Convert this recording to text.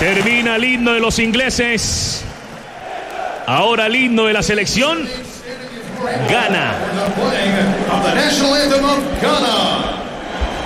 Termina el himno de los ingleses. Ahora el himno de la selección. Ghana. The national anthem of Ghana.